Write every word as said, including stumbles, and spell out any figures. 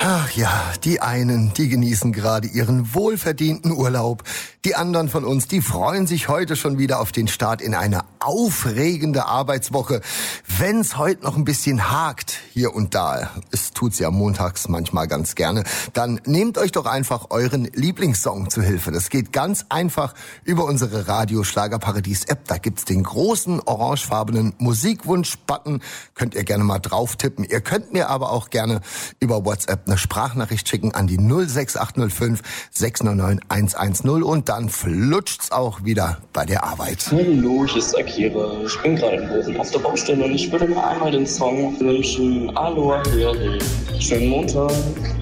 Ach ja, die einen, die genießen gerade ihren wohlverdienten Urlaub. Die anderen von uns, die freuen sich heute schon wieder auf den Start in eine aufregende Arbeitswoche. Wenn's heute noch ein bisschen hakt, hier und da, es tut's ja montags manchmal ganz gerne, dann nehmt euch doch einfach euren Lieblingssong zu Hilfe. Das geht ganz einfach über unsere Radio Schlagerparadies App. Da gibt's den großen orangefarbenen Musikwunsch-Button. Könnt ihr gerne mal drauf tippen. Ihr könnt mir aber auch gerne über WhatsApp eine Sprachnachricht schicken an die null sechs acht null fünf sechs neun neun eins eins null und dann flutscht's auch wieder bei der Arbeit. Hallo, hier ist Akira. Ich bin gerade in Bochum auf der Baustelle und ich würde mir einmal den Song wünschen. Aloha, Heri. Schönen Montag.